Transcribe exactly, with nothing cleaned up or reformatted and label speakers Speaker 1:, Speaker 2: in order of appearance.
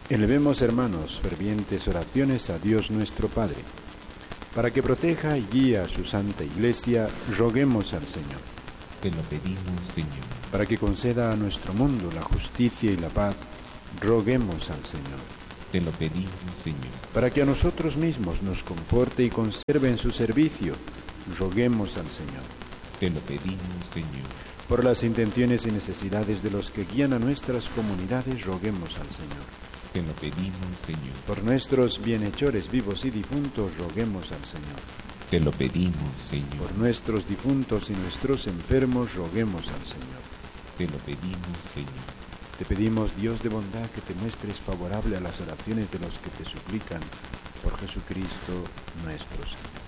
Speaker 1: Elevemos, hermanos, fervientes oraciones a Dios nuestro Padre. Para que proteja y guíe a su Santa Iglesia, roguemos al Señor.
Speaker 2: Te lo pedimos, Señor.
Speaker 1: Para que conceda a nuestro mundo la justicia y la paz, roguemos al Señor.
Speaker 2: Te lo pedimos, Señor.
Speaker 1: Para que a nosotros mismos nos conforte y conserve en su servicio, roguemos al Señor.
Speaker 2: Te lo pedimos, Señor.
Speaker 1: Por las intenciones y necesidades de los que guían a nuestras comunidades, roguemos al Señor.
Speaker 2: Te lo pedimos, Señor.
Speaker 1: Por nuestros bienhechores vivos y difuntos, roguemos al Señor.
Speaker 2: Te lo pedimos, Señor.
Speaker 1: Por nuestros difuntos y nuestros enfermos, roguemos al Señor.
Speaker 2: Te lo pedimos, Señor.
Speaker 1: Te pedimos, Dios de bondad, que te muestres favorable a las oraciones de los que te suplican, por Jesucristo nuestro Señor.